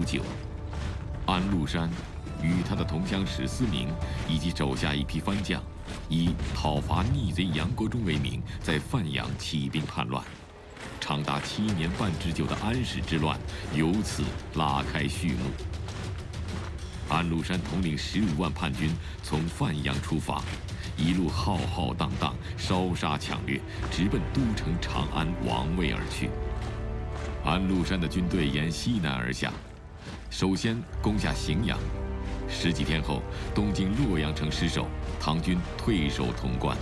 久，安禄山与他的同乡史思明以及手下一批番将，以讨伐逆贼杨国忠为名，在范阳起兵叛乱。长达7年半之久的安史之乱由此拉开序幕。安禄山统领15万叛军从范阳出发，一路浩浩荡荡，烧杀抢掠，直奔都城长安王位而去。安禄山的军队沿西南而下，首先攻下荥阳。10几天后，东京洛阳城失守，唐军退守潼关。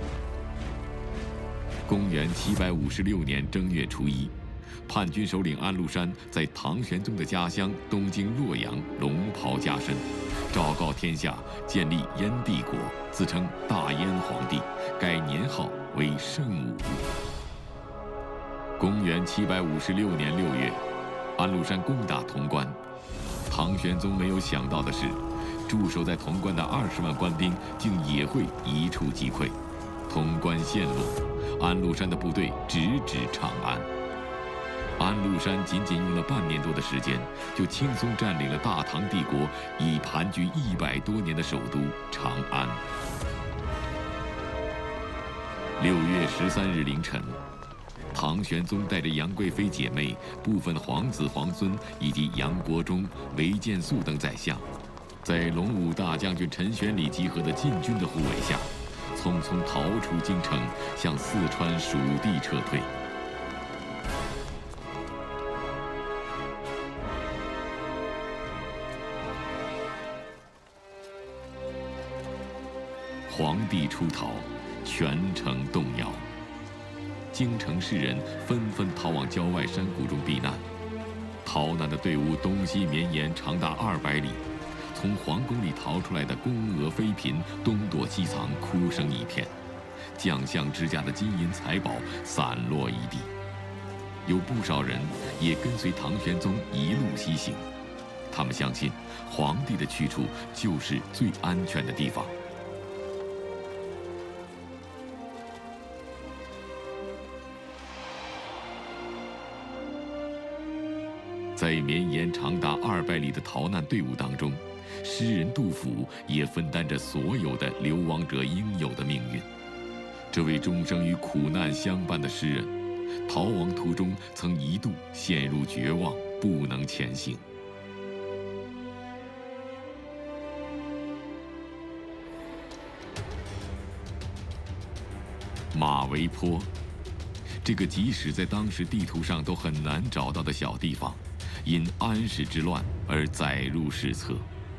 公元756年正月初1，叛军首领安禄山在唐玄宗的家乡东京洛阳龙袍加身，昭告天下建立燕帝国，自称大燕皇帝，改年号为圣武。公元756年6月，安禄山攻打潼关。唐玄宗没有想到的是，驻守在潼关的20万官兵竟也会一触即溃，潼关陷落，安禄山的部队直指长安。安禄山仅仅用了半年多的时间，就轻松占领了大唐帝国已盘踞100多年的首都长安。6月13日凌晨，唐玄宗带着杨贵妃姐妹、部分皇子皇孙以及杨国忠、韦见素等宰相，在龙武大将军陈玄礼集合的禁军的护卫下，匆匆逃出京城，向四川蜀地撤退。皇帝出逃，全城动摇。京城士人纷纷逃往郊外山谷中避难，逃难的队伍东西绵延长达200里，从皇宫里逃出来的宫娥妃嫔东躲西藏，哭声一片，将相之家的金银财宝散落一地。有不少人也跟随唐玄宗一路西行，他们相信皇帝的去处就是最安全的地方。在绵延长达200里的逃难队伍当中，诗人杜甫也分担着所有的流亡者应有的命运。这位终生与苦难相伴的诗人，逃亡途中曾一度陷入绝望，不能前行。马嵬坡，这个即使在当时地图上都很难找到的小地方，因安史之乱而载入史册。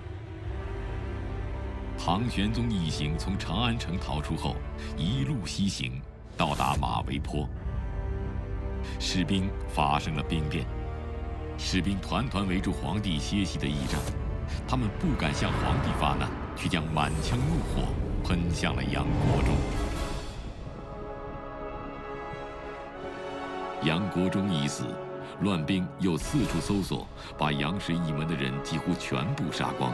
唐玄宗一行从长安城逃出后，一路西行，到达马嵬坡。士兵发生了兵变，士兵团团围住皇帝歇息的驿站，他们不敢向皇帝发难，却将满腔怒火喷向了杨国忠。杨国忠已死，乱兵又四处搜索，把杨氏一门的人几乎全部杀光。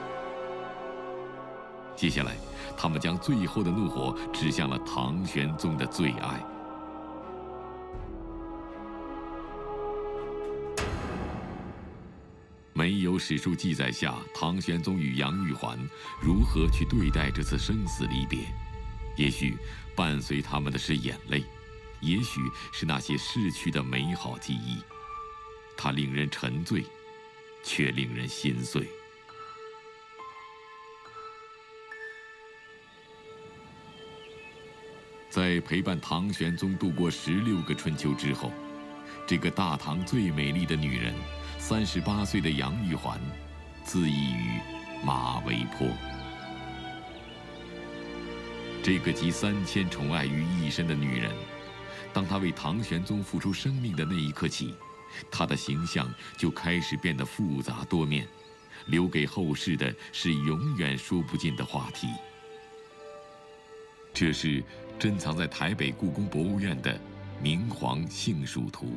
接下来，他们将最后的怒火指向了唐玄宗的最爱。没有史书记载下唐玄宗与杨玉环如何去对待这次生死离别，也许伴随他们的是眼泪，也许是那些逝去的美好记忆。它令人沉醉，却令人心碎。在陪伴唐玄宗度过16个春秋之后，这个大唐最美丽的女人，38岁的杨玉环，自缢于马嵬坡。这个集3000宠爱于一身的女人，当她为唐玄宗付出生命的那一刻起，她的形象就开始变得复杂多面，留给后世的是永远说不尽的话题。这是珍藏在台北故宫博物院的《明皇幸蜀图》。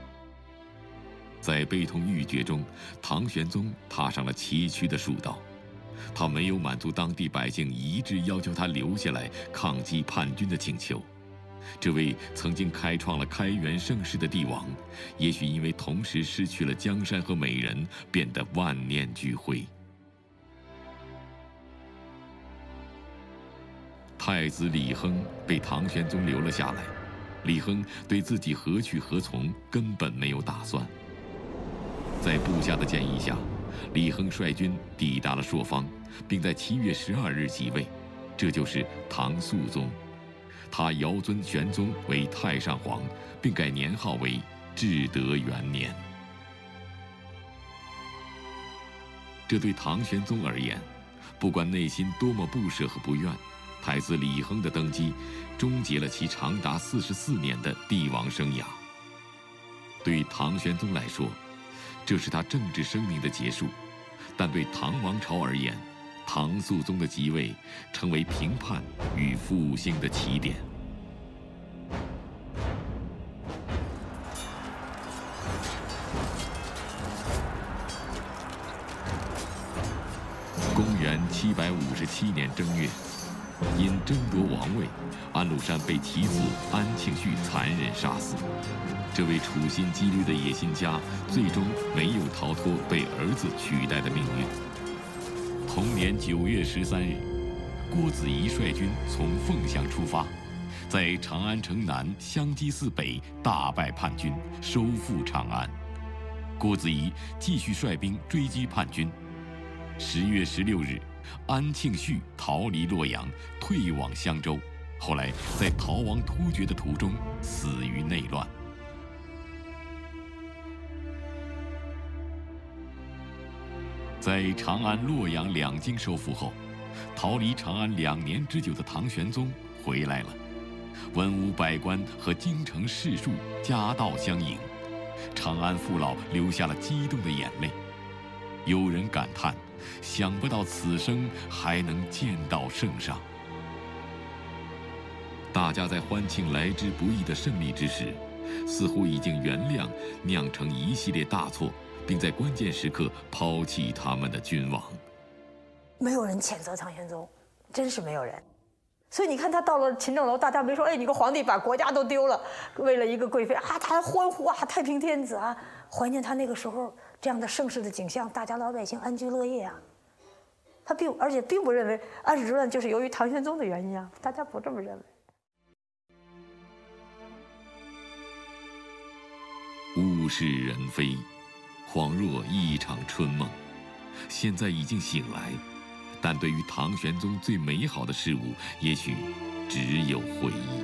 在悲痛欲绝中，唐玄宗踏上了崎岖的蜀道。他没有满足当地百姓一致要求他留下来抗击叛军的请求， 这位曾经开创了开元盛世的帝王，也许因为同时失去了江山和美人，变得万念俱灰。太子李亨被唐玄宗留了下来，李亨对自己何去何从根本没有打算。在部下的建议下，李亨率军抵达了朔方，并在7月12日即位，这就是唐肃宗。他遥尊玄宗为太上皇，并改年号为至德元年。这对唐玄宗而言，不管内心多么不舍和不愿，太子李亨的登基，终结了其长达44年的帝王生涯。对唐玄宗来说，这是他政治生命的结束；但对唐王朝而言，唐肃宗的即位成为平叛与复兴的起点。公元757年正月，因争夺王位，安禄山被其子安庆绪残忍杀死。这位处心积虑的野心家，最终没有逃脱被儿子取代的命运。同年9月13日，郭子仪率军从凤翔出发，在长安城南香积寺北大败叛军，收复长安。郭子仪继续率兵追击叛军。10月16日，安庆绪逃离洛阳，退往襄州，后来在逃亡突厥的途中死于内乱。在长安、洛阳两京收复后，逃离长安2年之久的唐玄宗回来了，文武百官和京城士庶夹道相迎，长安父老流下了激动的眼泪。有人感叹，想不到此生还能见到圣上。大家在欢庆来之不易的胜利之时，似乎已经原谅酿成一系列大错，并在关键时刻抛弃他们的君王。 没有人谴责唐玄宗，真是没有人。所以你看他到了勤政楼，大家没说，哎，你个皇帝把国家都丢了，为了一个贵妃啊，他还欢呼啊，太平天子啊，怀念他那个时候这样的盛世的景象，大家老百姓安居乐业啊。而且并不认为安史之乱就是由于唐玄宗的原因啊，大家不这么认为。 物是人非，恍若一场春梦。现在已经醒来，但对于唐玄宗最美好的事物，也许只有回忆。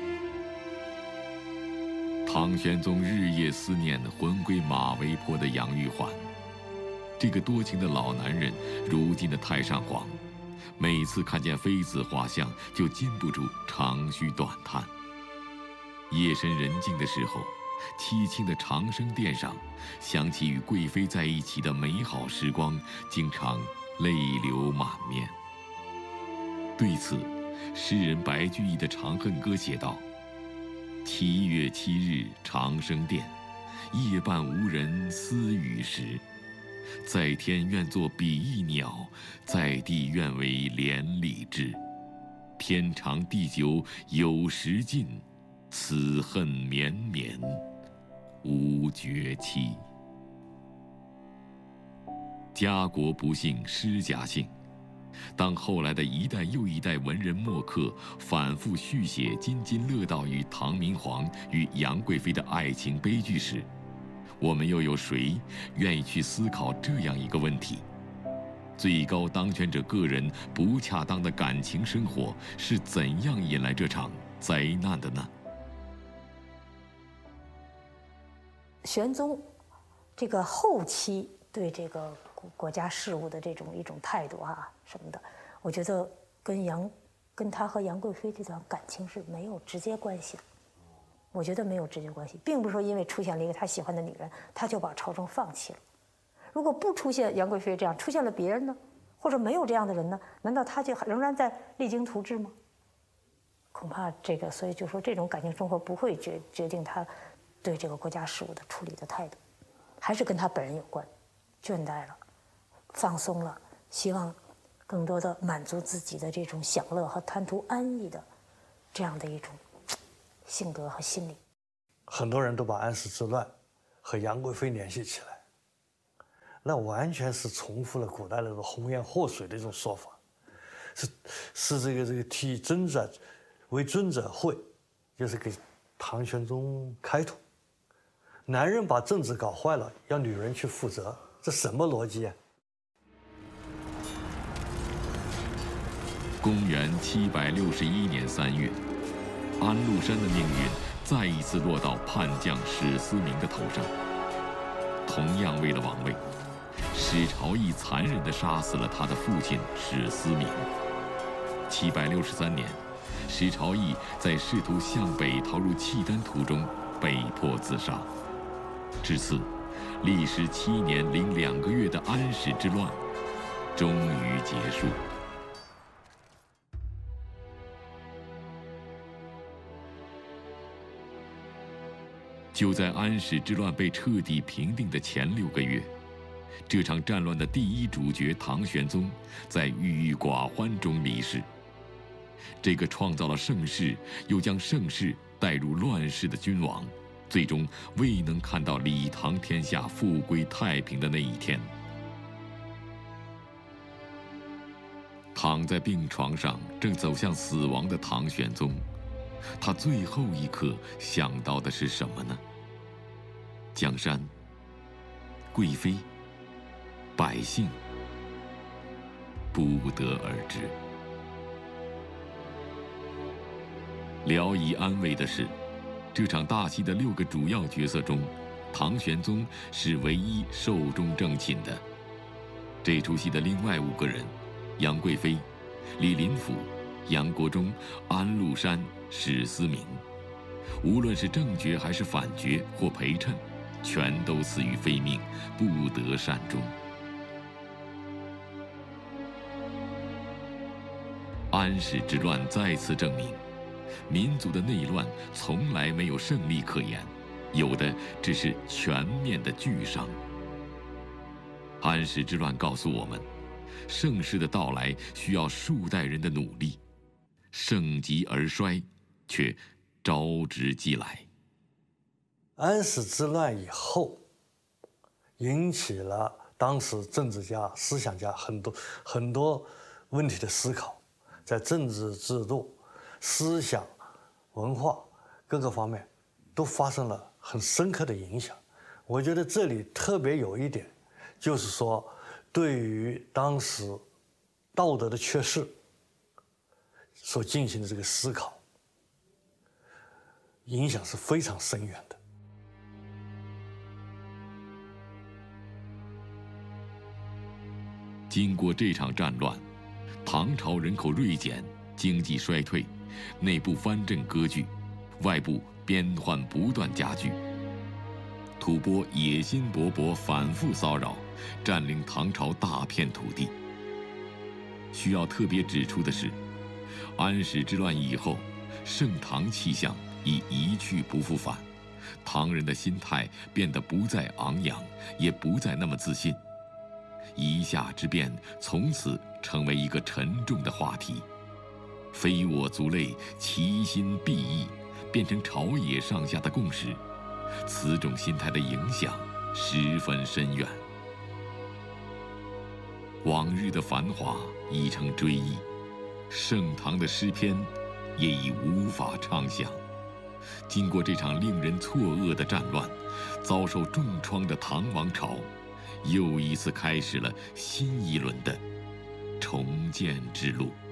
唐玄宗日夜思念魂归马嵬坡的杨玉环，这个多情的老男人，如今的太上皇，每次看见妃子画像，就禁不住长吁短叹。夜深人静的时候，凄清的长生殿上，想起与贵妃在一起的美好时光，经常泪流满面。对此，诗人白居易的《长恨歌》写道：7月7日长生殿，夜半无人私语时。在天愿作比翼鸟，在地愿为连理枝。天长地久有时尽，此恨绵绵无绝期。家国不幸诗家幸。当后来的一代又一代文人墨客反复续写津津乐道于唐明皇与杨贵妃的爱情悲剧时，我们又有谁愿意去思考这样一个问题：最高当权者个人不恰当的感情生活是怎样引来这场灾难的呢？ 玄宗这个后期对这个国家事务的一种态度啊什么的，我觉得跟他和杨贵妃这段感情是没有直接关系的。我觉得没有直接关系，并不是说因为出现了一个他喜欢的女人，他就把朝政放弃了。如果不出现杨贵妃这样，出现了别人呢，或者没有这样的人呢，难道他就仍然在励精图治吗？恐怕所以就说这种感情生活不会决定他对这个国家事务的处理的态度，还是跟他本人有关，倦怠了，放松了，希望更多的满足自己的这种享乐和贪图安逸的这样的一种性格和心理。 很多人都把安史之乱和杨贵妃联系起来，那完全是重复了古代那种红颜祸水的一种说法，是这个替尊者为尊者讳，就是给唐玄宗开脱。男人把政治搞坏了，要女人去负责，这什么逻辑啊？ 公元761年3月，安禄山的命运再一次落到叛将史思明的头上。同样为了王位，史朝义残忍地杀死了他的父亲史思明。763年，史朝义在试图向北逃入契丹途中被迫自杀。至此，历时7年零2个月的安史之乱终于结束。就在安史之乱被彻底平定的前6个月，这场战乱的第一主角唐玄宗在郁郁寡欢中离世。这个创造了盛世，又将盛世带入乱世的君王，最终未能看到李唐天下富贵太平的那一天。躺在病床上正走向死亡的唐玄宗，他最后一刻想到的是什么呢？江山、贵妃、百姓，不得而知。聊以安慰的是，这场大戏的6个主要角色中，唐玄宗是唯一寿终正寝的。这出戏的另外5个人，杨贵妃、李林甫、杨国忠、安禄山、史思明，无论是正角还是反角或陪衬，全都死于非命，不得善终。安史之乱再次证明，民族的内乱从来没有胜利可言，有的只是全面的巨伤。安史之乱告诉我们，盛世的到来需要数代人的努力，盛极而衰却招之即来。 安史之乱以后，引起了当时政治家、思想家很多问题的思考，在政治制度、思想、文化各个方面都发生了很深刻的影响。我觉得这里特别有一点，就是说对于当时道德的缺失所进行的这个思考，影响是非常深远的。 经过这场战乱，唐朝人口锐减，经济衰退，内部藩镇割据，外部边患不断加剧。吐蕃野心勃勃，反复骚扰，占领唐朝大片土地。需要特别指出的是，安史之乱以后，盛唐气象已一去不复返，唐人的心态变得不再昂扬，也不再那么自信。夷夏之变从此成为一个沉重的话题，非我族类，其心必异，变成朝野上下的共识。此种心态的影响十分深远。往日的繁华已成追忆，盛唐的诗篇也已无法唱响。经过这场令人错愕的战乱，遭受重创的唐王朝又一次开始了新一轮的重建之路。